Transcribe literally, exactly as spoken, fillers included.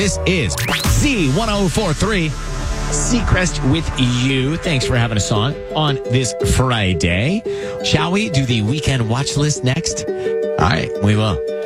This is Z one oh four point three, Seacrest with you. Thanks for having us on on this Friday. Shall we do the weekend watch list next? All right, we will.